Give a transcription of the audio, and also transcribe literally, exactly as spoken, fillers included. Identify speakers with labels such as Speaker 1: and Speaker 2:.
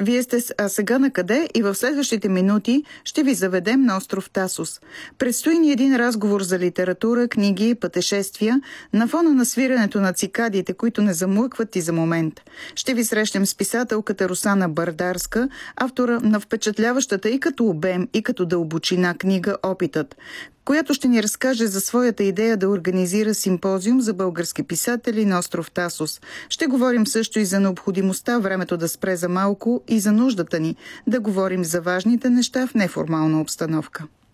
Speaker 1: Вие сте с А сега на къде и в следващите минути ще ви заведем на остров Тасос. Предстои ни един разговор за литература, книги и пътешествия на фона на свирането на цикадите, които не замлъкват и за момент. Ще ви срещнем с писателката Русана Бардарска, автора на впечатляващата и като обем, и като дълбочина книга «Опитът», която ще ни разкаже за своята идея да организира симпозиум за български писатели на остров Тасос. Ще говорим също и за необходимостта времето да спре за малко и за нуждата ни да говорим за важните неща в неформална обстановка.